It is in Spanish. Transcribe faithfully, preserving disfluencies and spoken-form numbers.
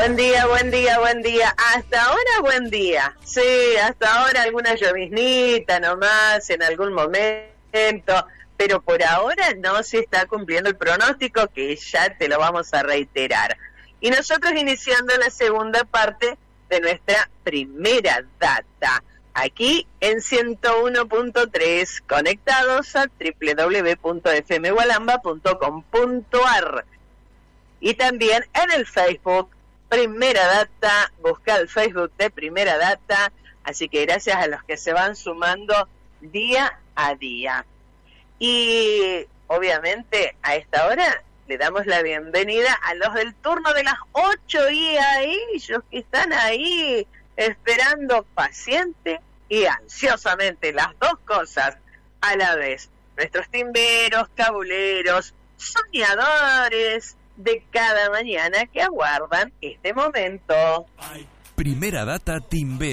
Buen día, buen día, buen día. Hasta ahora buen día. Sí, hasta ahora alguna lloviznita nomás en algún momento, pero por ahora no se está cumpliendo el pronóstico, que ya te lo vamos a reiterar. Y nosotros iniciando la segunda parte de nuestra primera data, aquí en ciento uno punto tres, conectados a doble u doble u doble u punto f m gualamba punto com punto a r. Y también en el Facebook, Primera Data, busca el Facebook de Primera Data, así que gracias a los que se van sumando día a día. Y obviamente a esta hora le damos la bienvenida a los del turno de las ocho y a ellos que están ahí esperando paciente y ansiosamente las dos cosas a la vez. Nuestros timberos, cabuleros, soñadores de cada mañana que aguardan este momento. Primera Data Timber.